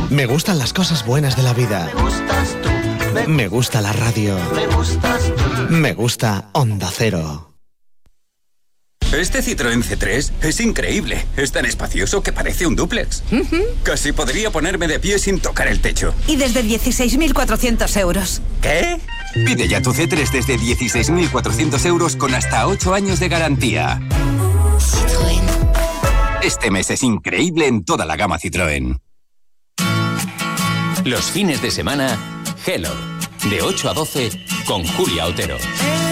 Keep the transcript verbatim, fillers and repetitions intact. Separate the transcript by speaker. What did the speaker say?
Speaker 1: Me gustan las cosas buenas de la vida.
Speaker 2: Me gustas tú. Me,
Speaker 1: me gusta la radio.
Speaker 2: Me gustas tú.
Speaker 1: Me gusta Onda Cero.
Speaker 3: Este Citroën C tres es increíble. Es tan espacioso que parece un dúplex.
Speaker 4: Uh-huh.
Speaker 3: Casi podría ponerme de pie sin tocar el techo.
Speaker 4: Y desde dieciséis mil cuatrocientos euros.
Speaker 3: ¿Qué?
Speaker 5: Pide ya tu C tres desde dieciséis mil cuatrocientos euros con hasta ocho años de garantía. Citroën. Este mes es increíble en toda la gama Citroën.
Speaker 6: Los fines de semana, Hello. De ocho a doce con Julia Otero.